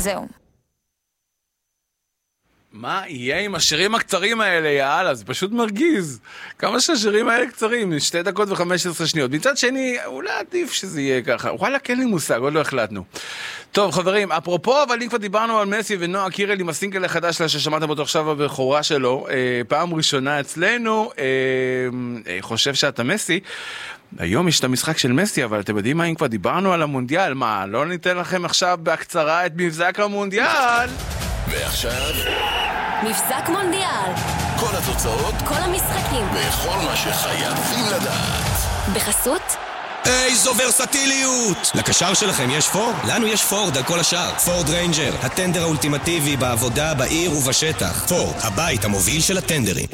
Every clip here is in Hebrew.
זהו. מה יהיה עם השירים הקצרים האלה, יאללה, זה פשוט מרגיז. כמה שהשירים האלה קצרים, 2 דקות ו-15 שניות. מצד שני, אולי עדיף שזה יהיה ככה. וואלה, כן לי מושג, עוד לא החלטנו. טוב, חברים, אפרופו, אבל אם כבר דיברנו על מסי ונועה קירל עם הסינגל החדש לה ששמעתם אותו עכשיו בבכורה שלו, פעם ראשונה אצלנו, חושב שאתה מסי. היום יש את המשחק של מסי, אבל אתם יודעים מה, אם כבר דיברנו על המונדיאל, מה, לא ניתן לכם עכשיו בהקצרה את מבזק המונדיאל? ועכשיו מבזק מונדיאל, כל התוצאות, כל המשחקים וכל מה שחייבים לדעת בחסות איזו ורסטיליות! לקשר שלכם יש פורד? לנו יש פורד על כל השאר. פורד ריינג'ר, הטנדר האולטימטיבי בעבודה, בעיר ובשטח. פורד, הבית המוביל של הטנדרים.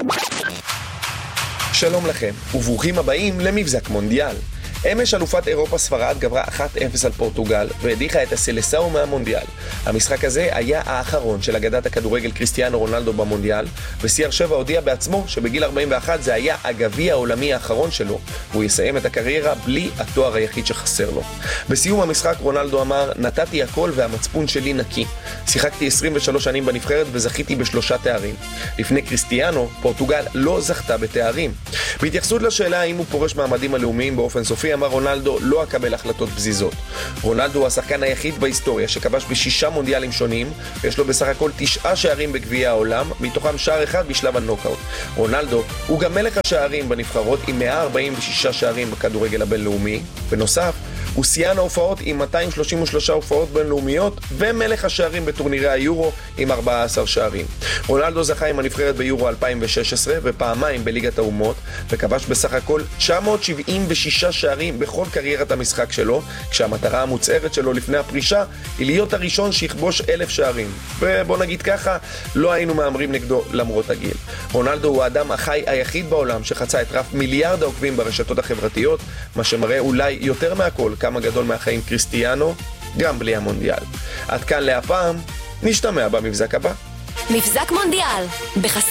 שלום לכם, וברוכים הבאים למבזק מונדיאל. אמש אלופת אירופה ספרד גברה 1-0 על פורטוגל והדיחה את הסלסאו מהמונדיאל. המשחק הזה היה האחרון של אגדת הכדורגל קריסטיאנו רונלדו במונדיאל, ו-CR7 הודיע בעצמו שבגיל 41 זה היה הגביע העולמי האחרון שלו, והוא יסיים את הקריירה בלי התואר היחיד שחסר לו. בסיום המשחק רונלדו אמר, נתתי הכל והמצפון שלי נקי. שיחקתי 23 שנים בנבחרת וזכיתי ב3 תארים. לפני קריסטיאנו, פורטוגל לא זכתה בתארים. בהתייחסות לשאלה האם הוא פורש מהמדים הלאומיים באופן סופי, אמר רונלדו, לא אקבל החלטות פזיזות. רונלדו הוא השחקן היחיד בהיסטוריה שכבש ב6 מונדיאלים שונים, ויש לו בסך הכל 9 שערים בגביע העולם, מתוכם שער אחד בשלב הנוקאוט. רונלדו הוא גם מלך השערים בנבחרות עם 146 שערים בכדורגל הבינלאומי. בנוסף, הוא שיאן ההופעות עם 233 הופעות בינלאומיות, ומלך השערים בטורנירי היורו עם 14 שערים. רונלדו זכה עם הנבחרת ביורו 2016 ופעמיים בליגת האומות, וכבש בסך הכל 976 שערים בכל קריירת המשחק שלו, כשהמטרה המוצהרת שלו לפני הפרישה היא להיות הראשון שיכבוש 1,000 שערים. ובוא נגיד ככה, לא היינו מאמרים נגדו למרות הגיל. רונלדו הוא האדם החי היחיד בעולם שחצה את רף מיליארד העוקבים ברשתות החברתיות, מה שמראה אולי יותר מהכל כמה גדול מהחיים קריסטיאנו, גם בלי המונדיאל. עד כאן להפעם, נשתמע במבזק הבא. מבזק מונדיאל בחסות